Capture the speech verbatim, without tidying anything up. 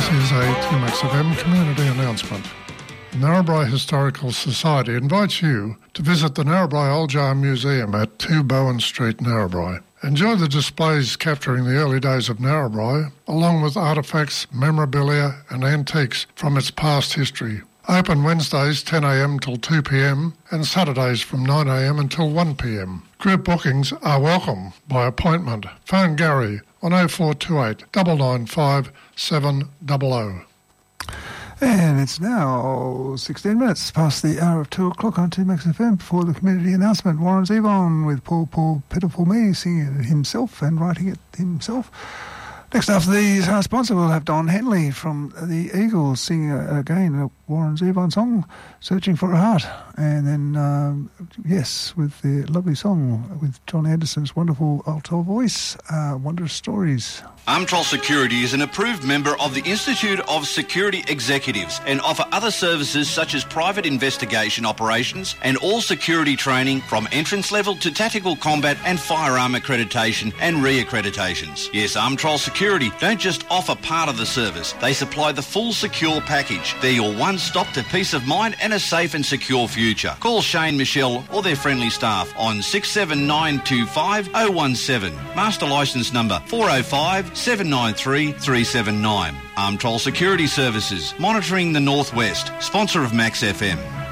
This is a two Max F M community announcement. The Narrabri Historical Society invites you to visit the Narrabri Old Jar Museum at two Bowen Street, Narrabri. Enjoy the displays capturing the early days of Narrabri, along with artefacts, memorabilia and antiques from its past history. Open Wednesdays ten a m till two p m and Saturdays from nine a m until one p m. Group bookings are welcome by appointment. Phone Gary on oh four two eight, nine nine five, seven zero zero. And it's now sixteen minutes past the hour of two o'clock on two Max F M for the community announcement. Warren Zevon with Poor, Poor, Pitiful Me, singing it himself and writing it himself. Next after these, our sponsor, we'll have Don Henley from the Eagles singing uh, again a Warren Zevon song, Searching for a Heart. And then, um, yes, with the lovely song with John Anderson's wonderful alto voice, uh, Wondrous Stories. Amtrol Security is an approved member of the Institute of Security Executives and offer other services such as private investigation operations and all security training from entrance level to tactical combat and firearm accreditation and re-accreditations. Yes, Amtrol Security don't just offer part of the service, they supply the full secure package. They're your one-stop to peace of mind and a safe and secure future. Call Shane, Michelle or their friendly staff on six seven nine two five oh one seven. Master licence number four oh five, seven nine three, three seven nine. Amtrol Security Services, monitoring the Northwest, sponsor of Max F M.